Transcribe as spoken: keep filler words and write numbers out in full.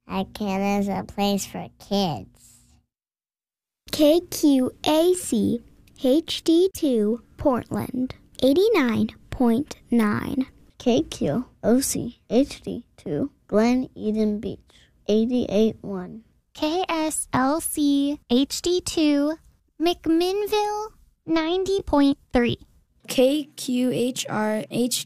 ICANN is a place for kids. K Q A C H D two Portland, eighty-nine point nine. K Q O C H D two Glen Eden Beach, eighty-eight point one. K S L C H D two McMinnville, ninety point three. K Q H R H